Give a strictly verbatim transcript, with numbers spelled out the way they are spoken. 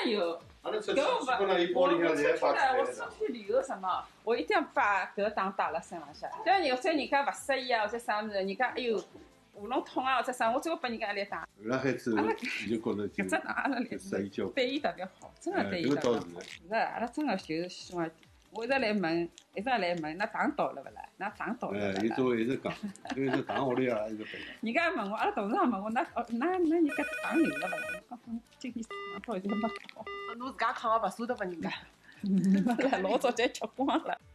有。 阿拉出去搿基本上伊我我包里向侪出去了，我摆出来的。 出去旅游什么，我一定要把搿档带辣身浪向。像有些人家勿适意啊，或者啥物事，人家哎哟喉咙痛啊，或者啥，我最后拨人家一来打。 后来孩子阿拉就觉着就搿只档阿拉来适意交关。 对伊特别好，真的对伊搿倒特别好。 是。 是的，阿拉真的就是希望，我一直来问，一直来问，那糖到了勿啦？那糖到了哎，伊勿啦？ 作为一直讲，因为是糖屋里啊，一直背。 人家问我，阿拉董事长问我，那哦，那那人家糖有了勿啦？我讲今年糖到现在没搞， 侬自家扛个勿舍得拨人家。 老早就吃光了。